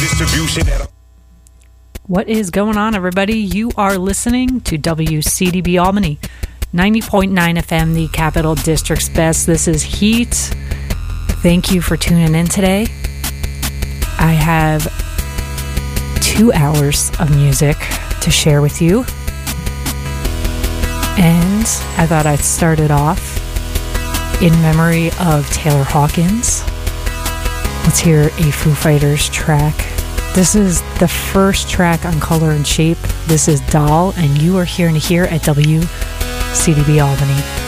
Distribution at What is going on, everybody? You are listening to WCDB Albany, 90.9 FM, the Capital District's best. This is Heat. Thank you for tuning in today. I have 2 hours of music to share with you. And I thought I'd start it off in memory of Taylor Hawkins. Let's hear a Foo Fighters track. This is the first track on Color and Shape. This is Doll, and you are hearing it here at WCDB Albany.